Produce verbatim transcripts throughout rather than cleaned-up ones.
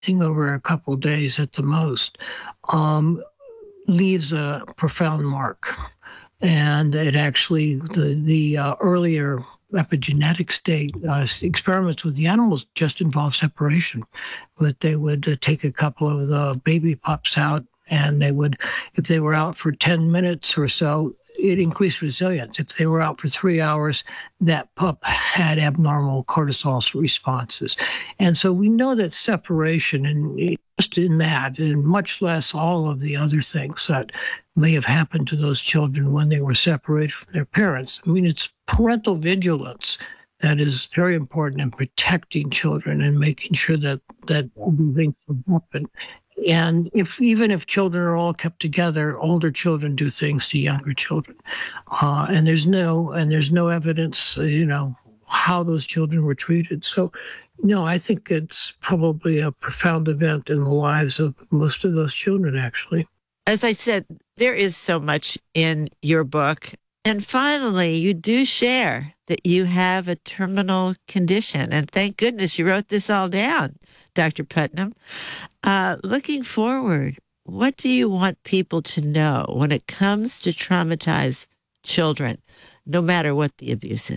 thing over a couple of days at the most, um, leaves a profound mark. And it actually, the, the uh, earlier epigenetic state uh, experiments with the animals just involve separation. But they would uh, take a couple of the baby pups out, and they would, if they were out for ten minutes or so, it increased resilience. If they were out for three hours, that pup had abnormal cortisol responses. And so we know that separation, and just in that, and much less all of the other things that may have happened to those children when they were separated from their parents. I mean, it's parental vigilance that is very important in protecting children and making sure that that things don't happen. And if even if children are all kept together, older children do things to younger children, uh, and there's no and there's no evidence, uh, you know, how those children were treated. So, no, I think it's probably a profound event in the lives of most of those children, actually. As I said, there is so much in your book. And finally, you do share that you have a terminal condition. And thank goodness you wrote this all down, Doctor Putnam. Uh, looking forward, what do you want people to know when it comes to traumatized children, no matter what the abuse is?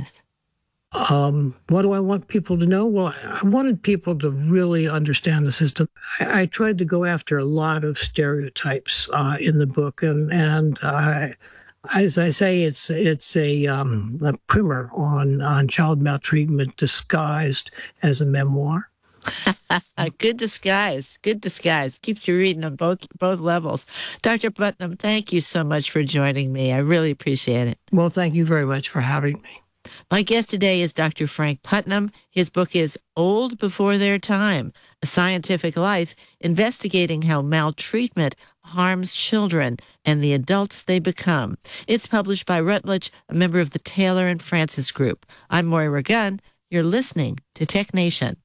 Um, what do I want people to know? Well, I wanted people to really understand the system. I, I tried to go after a lot of stereotypes uh, in the book, and and I. As I say, it's it's a, um, a primer on, on child maltreatment disguised as a memoir. Good disguise. Good disguise. Keeps you reading on both both levels. Doctor Putnam, thank you so much for joining me. I really appreciate it. Well, thank you very much for having me. My guest today is Doctor Frank Putnam. His book is Old Before Their Time, A Scientific Life, investigating how maltreatment harms children and the adults they become. It's published by Routledge, a member of the Taylor and Francis Group. I'm Moira Gunn. You're listening to Tech Nation.